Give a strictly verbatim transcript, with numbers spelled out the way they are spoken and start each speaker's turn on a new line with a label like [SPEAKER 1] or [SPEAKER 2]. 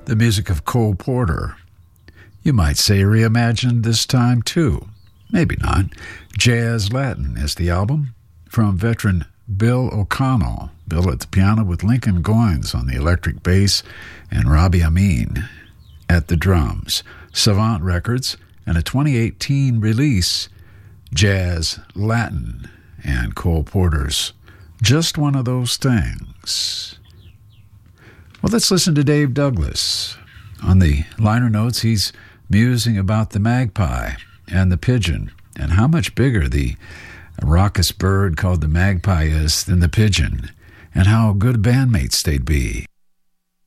[SPEAKER 1] the music of Cole Porter. You might say reimagined this time too. Maybe not. Jazz Latin is the album from veteran Bill O'Connell. Bill at the piano with Lincoln Goines on the electric bass and Robbie Amin at the drums. Savant Records and a twenty eighteen release, Jazz Latin, and Cole Porter's Just One of Those Things. Well, let's listen to Dave Douglas. On the liner notes, he's musing about the magpie and the pigeon and how much bigger the raucous bird called the magpie is than the pigeon and how good bandmates they'd be.